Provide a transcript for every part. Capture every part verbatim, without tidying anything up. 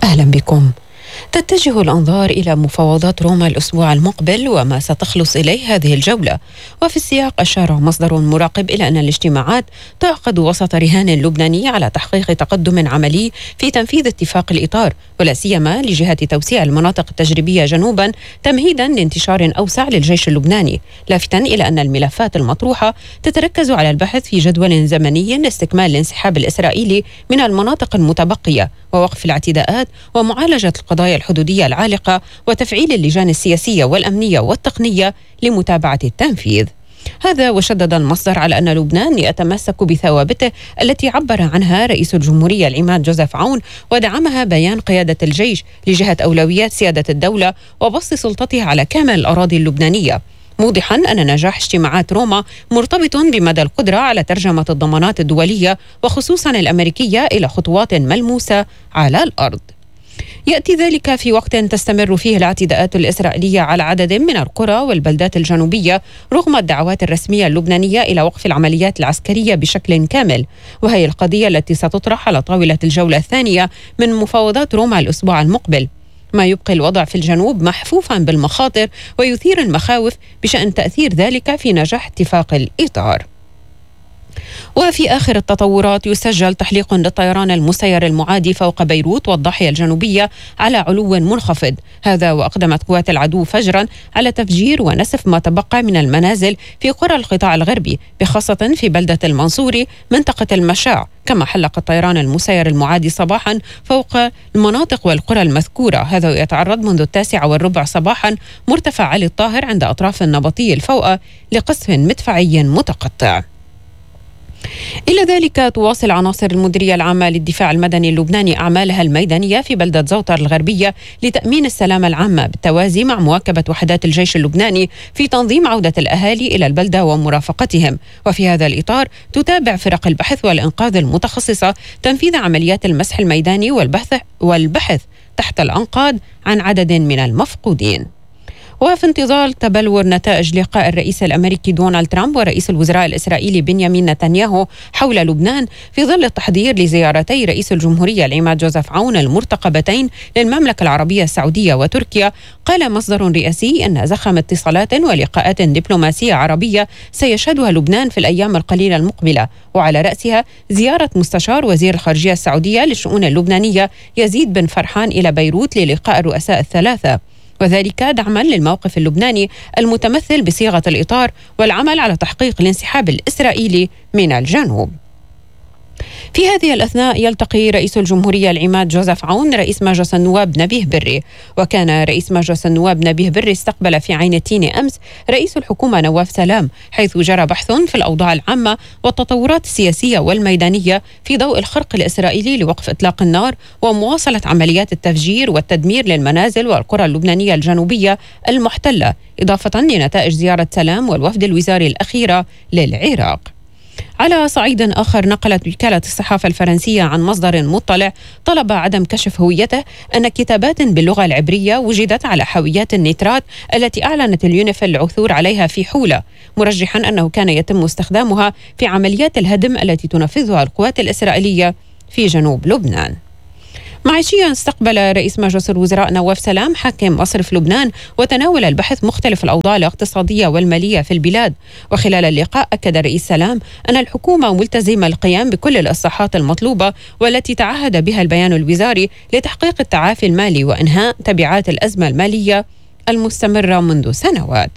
أهلا بكم. تتجه الأنظار إلى مفاوضات روما الأسبوع المقبل وما ستخلص إليه هذه الجولة. وفي السياق أشار مصدر مراقب إلى أن الاجتماعات تعقد وسط رهان لبناني على تحقيق تقدم عملي في تنفيذ اتفاق الإطار، ولا سيما لجهة توسيع المناطق التجريبية جنوبا تمهيدا لانتشار أوسع للجيش اللبناني، لافتا إلى أن الملفات المطروحة تتركز على البحث في جدول زمني لاستكمال الانسحاب الإسرائيلي من المناطق المتبقية ووقف الاعتداءات ومعالجة القضايا الحدودية العالقة وتفعيل اللجان السياسية والأمنية والتقنية لمتابعة التنفيذ. هذا وشدد المصدر على أن لبنان يتمسك بثوابته التي عبر عنها رئيس الجمهورية العماد جوزيف عون، ودعمها بيان قيادة الجيش لجهة أولويات سيادة الدولة وبسط سلطتها على كامل الأراضي اللبنانية، موضحا أن نجاح اجتماعات روما مرتبط بمدى القدرة على ترجمة الضمانات الدولية وخصوصا الأمريكية إلى خطوات ملموسة على الأرض. يأتي ذلك في وقت تستمر فيه الاعتداءات الإسرائيلية على عدد من القرى والبلدات الجنوبية رغم الدعوات الرسمية اللبنانية إلى وقف العمليات العسكرية بشكل كامل، وهي القضية التي ستطرح على طاولة الجولة الثانية من مفاوضات روما الأسبوع المقبل، ما يبقي الوضع في الجنوب محفوفا بالمخاطر ويثير المخاوف بشأن تأثير ذلك في نجاح اتفاق الإطار. وفي آخر التطورات يسجل تحليق للطيران المسير المعادي فوق بيروت والضاحية الجنوبية على علو منخفض، هذا وأقدمت قوات العدو فجرا على تفجير ونسف ما تبقى من المنازل في قرى القطاع الغربي، بخاصة في بلدة المنصوري منطقة المشاع، كما حلق الطيران المسير المعادي صباحا فوق المناطق والقرى المذكورة، هذا يتعرض منذ التاسعة والربع صباحا مرتفع علي الطاهر عند أطراف النبطي الفوقة لقصف مدفعي متقطع. إلى ذلك تواصل عناصر المديرية العامة للدفاع المدني اللبناني أعمالها الميدانية في بلدة زوطر الغربية لتأمين السلامة العامة، بالتوازي مع مواكبة وحدات الجيش اللبناني في تنظيم عودة الأهالي إلى البلدة ومرافقتهم. وفي هذا الإطار تتابع فرق البحث والإنقاذ المتخصصة تنفيذ عمليات المسح الميداني والبحث والبحث تحت الأنقاض عن عدد من المفقودين. وفي انتظار تبلور نتائج لقاء الرئيس الأمريكي دونالد ترامب ورئيس الوزراء الإسرائيلي بنيامين نتنياهو حول لبنان في ظل التحضير لزيارتي رئيس الجمهورية العماد جوزيف عون المرتقبتين للمملكة العربية السعودية وتركيا، قال مصدر رئاسي أن زخم اتصالات ولقاءات دبلوماسية عربية سيشهدها لبنان في الأيام القليلة المقبلة، وعلى رأسها زيارة مستشار وزير الخارجية السعودية للشؤون اللبنانية يزيد بن فرحان إلى بيروت للقاء الرؤساء الثلاثة، وذلك دعما للموقف اللبناني المتمثل بصياغة الإطار والعمل على تحقيق الانسحاب الإسرائيلي من الجنوب. في هذه الأثناء يلتقي رئيس الجمهورية العماد جوزيف عون رئيس مجلس النواب نبيه بري، وكان رئيس مجلس النواب نبيه بري استقبل في عين التين أمس رئيس الحكومة نواف سلام، حيث جرى بحث في الأوضاع العامة والتطورات السياسية والميدانية في ضوء الخرق الإسرائيلي لوقف إطلاق النار ومواصلة عمليات التفجير والتدمير للمنازل والقرى اللبنانية الجنوبية المحتلة، إضافة لنتائج زيارة سلام والوفد الوزاري الأخيرة للعراق. على صعيد آخر، نقلت وكالة الصحافة الفرنسية عن مصدر مطلع طلب عدم كشف هويته أن كتابات باللغة العبرية وجدت على حاويات النيترات التي أعلنت اليونيفيل العثور عليها في حولة، مرجحا أنه كان يتم استخدامها في عمليات الهدم التي تنفذها القوات الإسرائيلية في جنوب لبنان. معيشيا استقبل رئيس مجلس الوزراء نواف سلام حاكم مصرف لبنان وتناول البحث مختلف الأوضاع الاقتصادية والمالية في البلاد. وخلال اللقاء أكد رئيس سلام أن الحكومة ملتزمة القيام بكل الإصلاحات المطلوبة والتي تعهد بها البيان الوزاري لتحقيق التعافي المالي وإنهاء تبعات الأزمة المالية المستمرة منذ سنوات.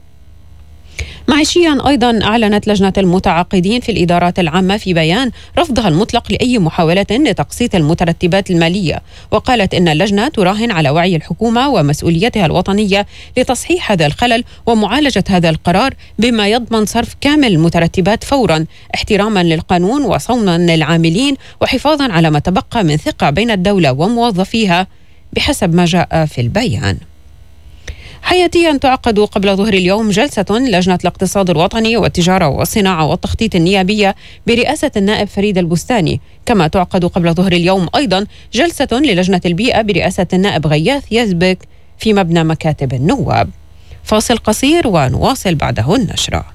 معيشيا أيضا أعلنت لجنة المتعاقدين في الإدارات العامة في بيان رفضها المطلق لأي محاولة لتقسيط المترتبات المالية، وقالت إن اللجنة تراهن على وعي الحكومة ومسؤوليتها الوطنية لتصحيح هذا الخلل ومعالجة هذا القرار بما يضمن صرف كامل المترتبات فورا، احتراما للقانون وصونا للعاملين وحفاظا على ما تبقى من ثقة بين الدولة وموظفيها بحسب ما جاء في البيان. حياتيا تعقد قبل ظهر اليوم جلسة لجنة الاقتصاد الوطني والتجارة والصناعة والتخطيط النيابية برئاسة النائب فريد البستاني، كما تعقد قبل ظهر اليوم أيضا جلسة للجنة البيئة برئاسة النائب غياث يزبك في مبنى مكاتب النواب. فاصل قصير ونواصل بعده النشرة.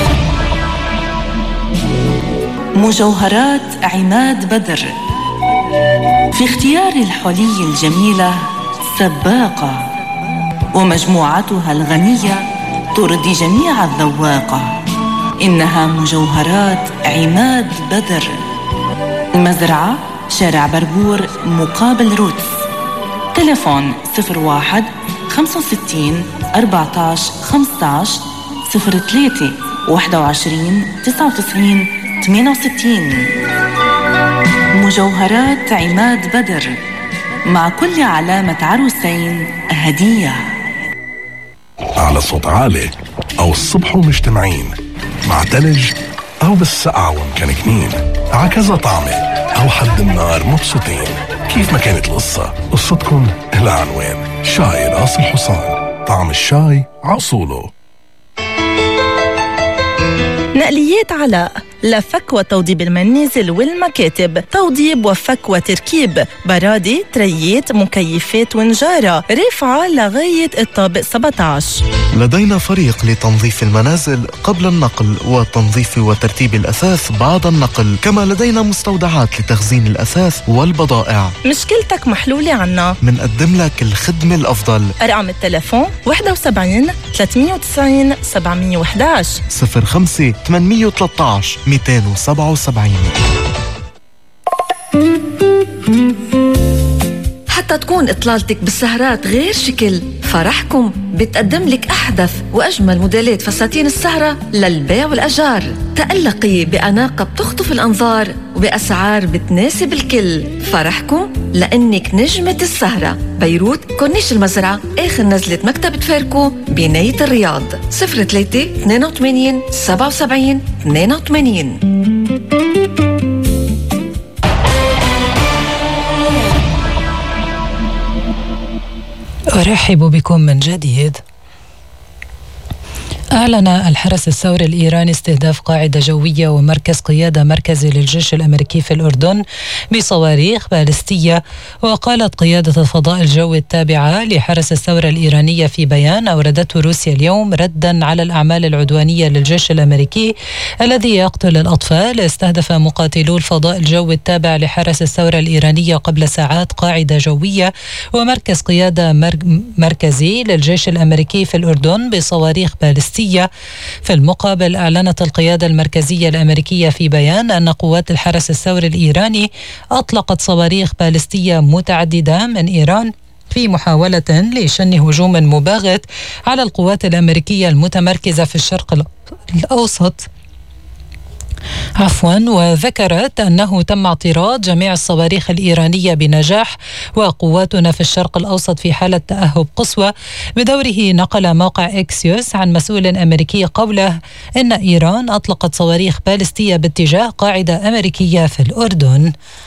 مجوهرات عماد بدر في اختيار الحلي الجميلة سباقة، ومجموعتها الغنية ترضي جميع الذواقة. إنها مجوهرات عماد بدر. المزرعة شارع بربور مقابل روتس. تليفون صفر واحد خمسة وستين أربعتاش خمستاش صفر ثلاثة واحد وعشرين تسعة وتسعين ثمانية وستين. مجوهرات عماد بدر، مع كل علامة عروسين هدية. على صوت عالي أو الصبح ومجتمعين، مع تلج أو بالسقعة ومكنكنين، عكذا طعمة أو حد النار مبسوطين. كيف ما كانت القصة، قصتكم لها عنوان. شاي راس الحصان، طعم الشاي عصوله. نقليات علاء، لفك وتوضيب المنازل والمكاتب، توضيب وفك وتركيب، برادي، تريات، مكيفات ونجارة، رفعة لغاية الطابق سبعة عشر. لدينا فريق لتنظيف المنازل قبل النقل وتنظيف وترتيب الأثاث بعد النقل، كما لدينا مستودعات لتخزين الأثاث والبضائع. مشكلتك محلولة عنا، منقدم لك الخدمة الأفضل. أرقام التلفون واحد وسبعين ثلاثمية وتسعين سبعمية وإحدى عشر صفر خمسة ثمانمية وثلاثة عشر مئتين وسبعة وسبعين. حتى تكون إطلالتك بالسهرات غير شكل، فرحكم بتقدم لك أحدث وأجمل موديلات فساتين السهرة للبيع والأجار. تألقي بأناقة بتخطف الأنظار وبأسعار بتناسب الكل. فرحكم لأنك نجمة السهرة. بيروت، كورنيش المزرعة، آخر نزلة مكتبة فاركو بناية الرياض. صفر ثلاثة اثنين وثمانين سبعة وسبعين اثنين وثمانين. أرحب بكم من جديد. أعلن الحرس الثوري الإيراني استهداف قاعدة جوية ومركز قيادة مركزي للجيش الأمريكي في الأردن بصواريخ باليستية. وقالت قيادة الفضاء الجوي التابعة لحرس الثورة الإيرانية في بيان أوردته روسيا اليوم ردا على الأعمال العدوانية للجيش الأمريكي الذي يقتل الأطفال، استهدف مقاتلو الفضاء الجوي التابع لحرس الثورة الإيرانية قبل ساعات قاعدة جوية ومركز قيادة مركزي للجيش الأمريكي في الأردن بصواريخ باليستية. في المقابل أعلنت القيادة المركزية الأمريكية في بيان أن قوات الحرس الثوري الإيراني أطلقت صواريخ باليستية متعددة من إيران في محاولة لشن هجوم مباغت على القوات الأمريكية المتمركزة في الشرق الأوسط. عفوا وذكرت أنه تم اعتراض جميع الصواريخ الإيرانية بنجاح، وقواتنا في الشرق الأوسط في حالة تأهب قصوى. بدوره نقل موقع إكسيوس عن مسؤول أمريكي قوله إن إيران أطلقت صواريخ باليستية باتجاه قاعدة أمريكية في الأردن.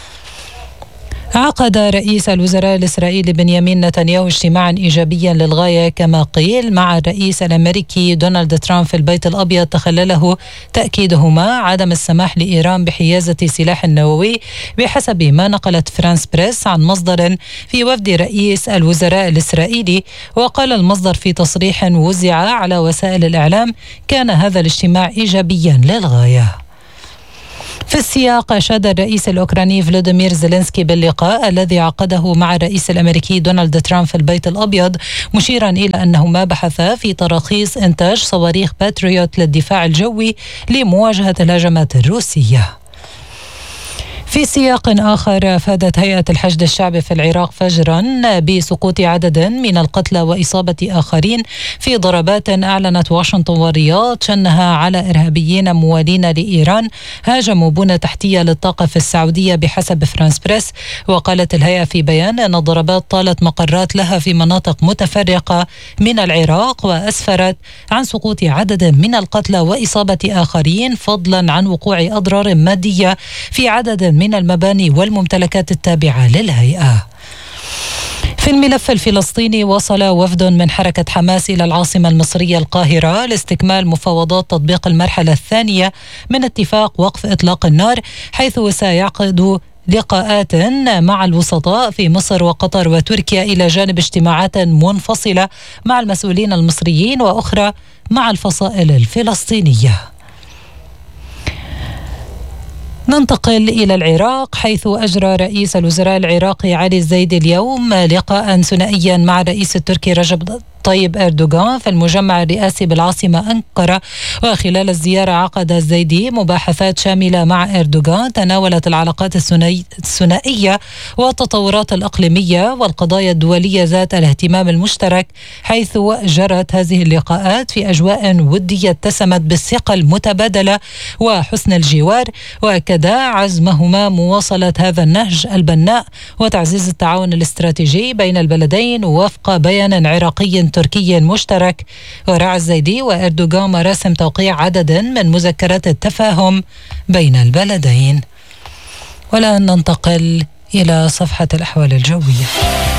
عقد رئيس الوزراء الإسرائيلي بنيامين نتنياهو اجتماعا إيجابيا للغاية كما قيل مع الرئيس الأمريكي دونالد ترامب في البيت الأبيض، تخلله تأكيدهما عدم السماح لإيران بحيازة سلاح نووي بحسب ما نقلت فرانس بريس عن مصدر في وفد رئيس الوزراء الإسرائيلي. وقال المصدر في تصريح وزع على وسائل الإعلام كان هذا الاجتماع إيجابيا للغاية. في السياق أشاد الرئيس الأوكراني فلوديمير زيلينسكي باللقاء الذي عقده مع الرئيس الأمريكي دونالد ترامب في البيت الأبيض، مشيرا إلى أنهما بحثا في تراخيص إنتاج صواريخ باتريوت للدفاع الجوي لمواجهة الهجمات الروسية. في سياق آخر، أفادت هيئة الحشد الشعبي في العراق فجرا بسقوط عدد من القتلى وإصابة آخرين في ضربات أعلنت واشنطن والرياض شنها على إرهابيين موالين لإيران هاجموا بنى تحتية للطاقة في السعودية بحسب فرانس بريس. وقالت الهيئة في بيان أن الضربات طالت مقرات لها في مناطق متفرقة من العراق، وأسفرت عن سقوط عدد من القتلى وإصابة آخرين، فضلا عن وقوع أضرار مادية في عدد من المباني والممتلكات التابعة للهيئة. في الملف الفلسطيني، وصل وفد من حركة حماس إلى العاصمة المصرية القاهرة لاستكمال مفاوضات تطبيق المرحلة الثانية من اتفاق وقف إطلاق النار، حيث سيعقد لقاءات مع الوسطاء في مصر وقطر وتركيا، إلى جانب اجتماعات منفصلة مع المسؤولين المصريين وأخرى مع الفصائل الفلسطينية. ننتقل إلى العراق، حيث أجرى رئيس الوزراء العراقي علي الزيدي اليوم لقاء ثنائيا مع الرئيس التركي رجب طيب أردوغان في المجمع الرئاسي بالعاصمة أنقرة. وخلال الزيارة عقد الزيدي مباحثات شاملة مع أردوغان تناولت العلاقات الثنائية والتطورات الإقليمية والقضايا الدولية ذات الاهتمام المشترك، حيث جرت هذه اللقاءات في أجواء ودية اتسمت بالثقة المتبادلة وحسن الجوار. وأكدا عزمهما مواصلة هذا النهج البناء وتعزيز التعاون الاستراتيجي بين البلدين وفق بيان عراقي تركي مشترك. ورعى الزيدي وأردوغان مراسم توقيع عدد من مذكرات التفاهم بين البلدين. والآن ننتقل إلى صفحة الأحوال الجوية.